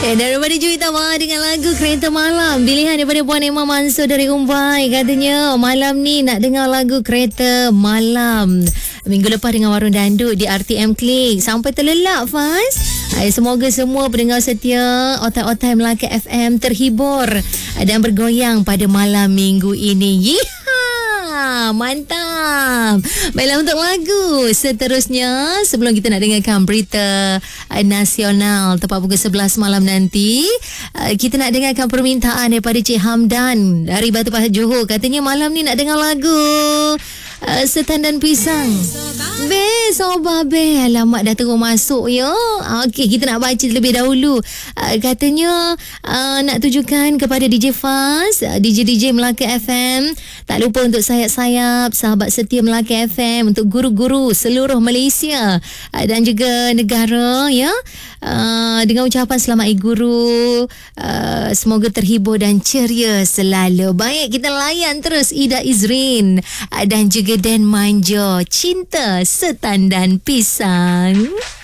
Daripada Juwita Wah dengan lagu Kereta Malam. Pilihan daripada Puan Emma Mansur dari Umbai. Katanya malam ni nak dengar lagu Kereta Malam. Minggu lepas dengan Warung Dandut di RTM Klik. Sampai terlelap, Faz. Semoga semua pendengar setia Otai-Otai Melaka FM terhibur dan bergoyang pada malam minggu ini. Mantap. Baiklah, untuk lagu seterusnya, sebelum kita nak dengarkan berita nasional tepat pukul 11 malam nanti, kita nak dengarkan permintaan daripada Cik Hamdan dari Batu Pahat Johor. Katanya malam ni nak dengar lagu Setan dan Pisang. Sobat alamak dah terus masuk ya. Okey, kita nak baca terlebih dahulu. Katanya nak tujukan kepada DJ Faz, DJ Melaka FM. Tak lupa untuk sayap-sayap sahabat setia Melaka FM, untuk guru-guru seluruh Malaysia dan juga negara ya. Dengan ucapan selamat Hari Guru. Semoga terhibur dan ceria selalu. Baik, kita layan terus Ida Izrin dan juga Dan Manjo, Cinta Setan dan Pisang.